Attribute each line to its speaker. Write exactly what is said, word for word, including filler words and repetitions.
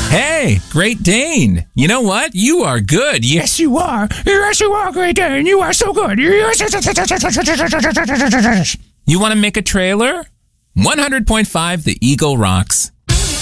Speaker 1: Hey, Great Dane. You know what? You are good. Yes, you are. Yes, you are, Great Dane. You are so good. Yes. You want to make a trailer? one hundred point five The Eagle rocks.